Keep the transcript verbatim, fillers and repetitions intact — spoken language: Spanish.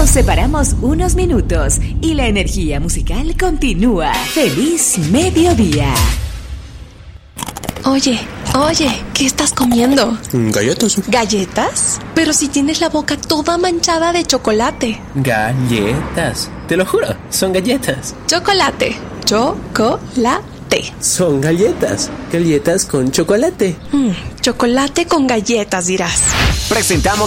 Nos separamos unos minutos y la energía musical continúa. ¡Feliz mediodía! Oye, oye, ¿qué estás comiendo? Galletas. ¿Galletas? Pero si tienes la boca toda manchada de chocolate. Galletas. Te lo juro, son galletas. Chocolate. Chocolate. Son galletas. Galletas con chocolate. Mm, chocolate con galletas, dirás. Presentamos